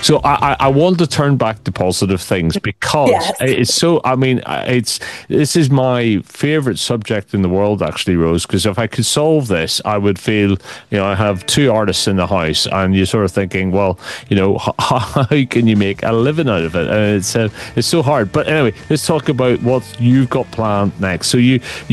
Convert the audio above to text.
So I want to turn back to positive things because Yes. it's so. I mean, this is my favorite subject in the world, actually, Rose. Because if I could solve this, I would feel, I have two artists in the house, and you're sort of thinking, well, how can you make a living out of it? And it's so hard. But anyway, let's talk about what you've got planned next. So you